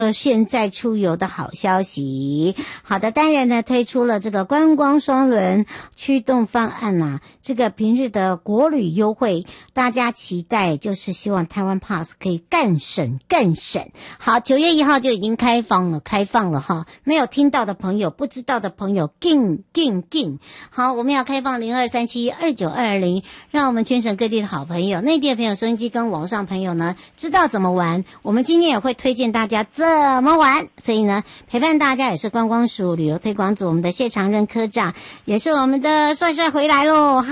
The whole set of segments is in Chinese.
现在出游的好消息。好的，当然呢，推出了这个观光双轮驱动方案啊，这个平日的国旅优惠，大家期待就是希望台湾 Pass 可以更省。好，9月1号就已经开放了哈，没有听到的朋友，不知道的朋友，进。好，我们要开放0237292220，让我们全省各地的好朋友、内地的朋友、收音机跟网上朋友呢，知道怎么玩。我们今天也会推荐大家怎么玩，所以呢，陪伴大家也是观光署旅游推广组我们的谢长任科长，也是我们的帅帅回来咯。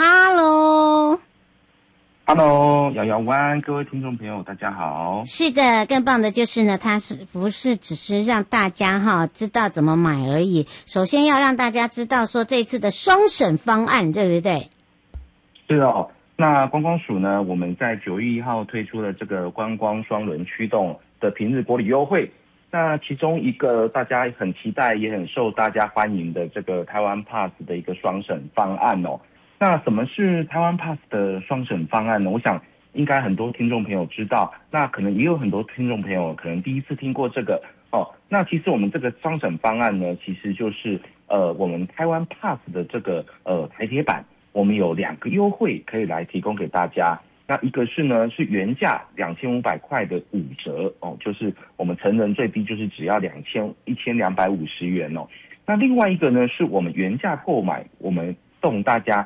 Hello， 瑶瑶湾，各位听众朋友，大家好。 是的，更棒的就是呢，它是不是只是让大家知道怎么买而已？首先要让大家知道说这次的双省方案，对不对？ 是哦。那观光署呢，我们在9月1号推出了这个观光双轮驱动的平日国旅优惠。那其中一个大家很期待，也很受大家欢迎的这个台湾 Pass 的一个双省方案哦。那什么是台湾 Pass 的双省方案呢？我想应该很多听众朋友知道，那可能也有很多听众朋友可能第一次听过这个哦。那其实我们这个双省方案呢，其实就是我们台湾 Pass 的这个台铁版，我们有2个优惠可以来提供给大家。那一个是呢是原价2500块的5折哦，就是我们成人最低就是只要1250元哦。那另外一个呢是我们原价购买，我们送大家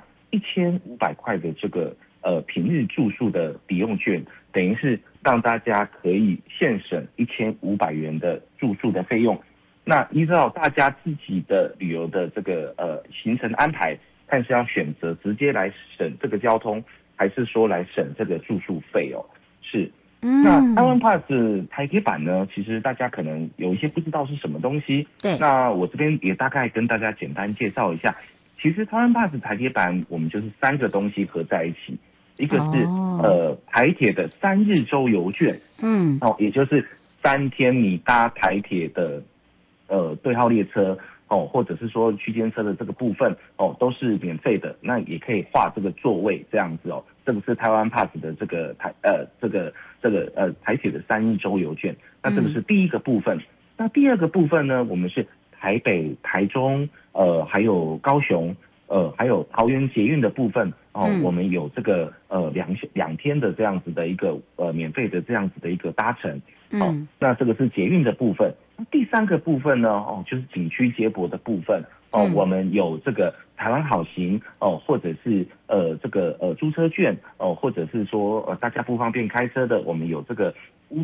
1500块的这个平日住宿的抵用券，等于是让大家可以现省1500元的住宿的费用。那依照大家自己的旅游的这个行程安排，看是要选择直接来省这个交通，还是说来省这个住宿费哦。是。那台湾 Pass 台铁版呢，其实大家可能有一些不知道是什么东西。 对。 那我这边也大概跟大家简单介绍一下。其实台湾 Pass 台铁版我们就是3个东西合在一起，一个是台铁的3日周游券，也就是3天你搭台铁的对号列车或者是说区间车的这个部分都是免费的，那也可以划这个座位这样子哦。这个是台湾 Pass 的这个台铁的3日周游券，那这个是第一个部分。那第二个部分呢，我们是台北、台中还有高雄还有桃园捷运的部分我们有这个两天的这样子的一个免费的这样子的一个搭乘那这个是捷运的部分。第3个部分呢就是景区接驳的部分我们有这个台湾好行或者是这个租车券或者是说大家不方便开车的，我们有这个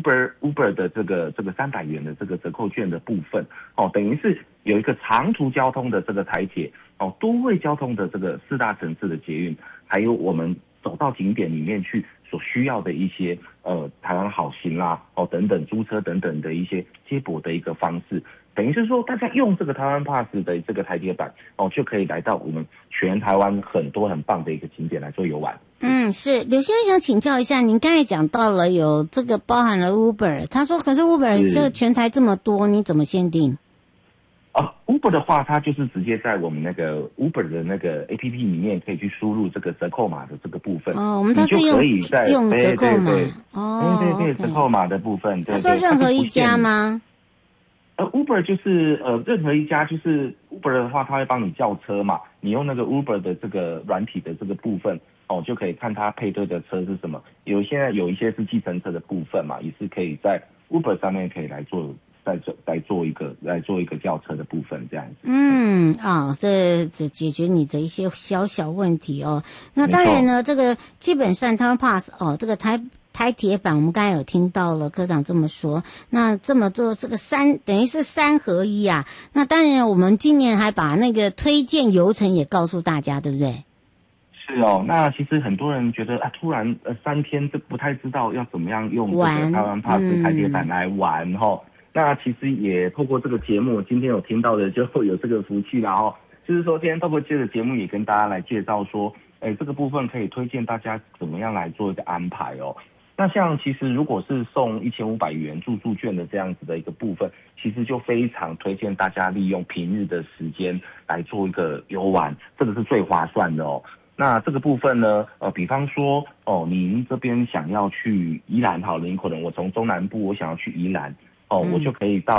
Uber 的这个300元的这个折扣券的部分等于是有一个长途交通的这个台铁多位交通的这个4大城市的捷运，还有我们走到景点里面去所需要的一些台湾好行啦等等租车等等的一些接驳的一个方式，等于是说大家用这个台湾 Pass 的这个台铁版就可以来到我们全台湾很多很棒的一个景点来做游玩。 是刘先生想请教一下，您刚才讲到了有这个包含了 Uber， 他说可是 Uber 这个全台这么多，你怎么限定 ？Uber 的话，它就是直接在我们那个 Uber 的那个 APP 里面可以去输入这个折扣码的这个部分我们都是用折扣码对折扣码的部分。 他说任何一家吗 ？Uber 就是任何一家，就是 Uber 的话，它会帮你叫车嘛，你用那个 Uber 的这个软体的这个部分就可以看它配对的车是什么。现在有一些是计程车的部分嘛，也是可以在 Uber 上面可以来做一个叫车的部分这样子。 这解决你的一些小问题那当然呢，这个基本上台湾 Pass 这个台铁版我们刚才有听到了科长这么说，那这么做这个等于是3合一啊。那当然我们今年还把那个推荐游程也告诉大家，对不对？ 是那其实很多人觉得突然3天这不太知道要怎么样用这个台湾 Pass 台铁版来玩那其实也透过这个节目，今天有听到的就会有这个福气啦就是说今天透过这个节目也跟大家来介绍说这个部分可以推荐大家怎么样来做一个安排那像其实如果是送1500元住宿券的这样子的一个部分，其实就非常推荐大家利用平日的时间来做一个游玩，这个是最划算的那这个部分呢比方说您这边想要去宜兰好了，你可能我从中南部我想要去宜兰我就可以到